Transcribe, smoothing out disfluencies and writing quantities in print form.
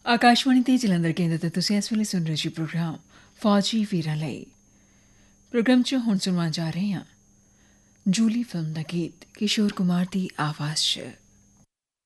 ਆਕਾਸ਼ਵਾਣੀ ਤੇ ਜਲੰਧਰ ਕੇਂਦਰ ਤੇ ਤੁਸੀਂ ਇਸ ਵੇਲੇ ਸੁਣ ਰਹੇ ਜੀ ਪ੍ਰੋਗਰਾਮ ਫੌਜੀ ਵੀਰਾਂ ਲਈ। ਪ੍ਰੋਗਰਾਮ 'ਚ ਹੁਣ ਸੁਣਵਾ ਜਾ ਰਹੇ ਹਾਂ ਜੂਲੀ ਫਿਲਮ ਦਾ ਗੀਤ ਕਿਸ਼ੋਰ ਕੁਮਾਰ ਦੀ ਆਵਾਜ਼ 'ਚ।